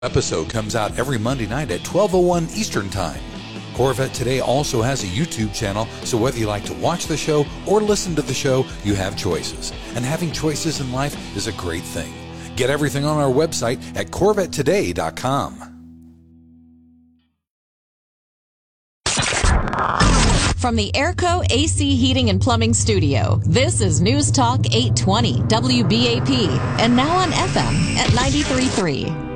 Episode comes out every Monday night at 12:01 Eastern Time. Corvette Today also has a YouTube channel, so whether you like to watch the show or listen to the show, you have choices. And having choices in life is a great thing. Get everything on our website at CorvetteToday.com. From the Airco AC Heating and Plumbing Studio, this is News Talk 820 WBAP, and now on FM at 93.3.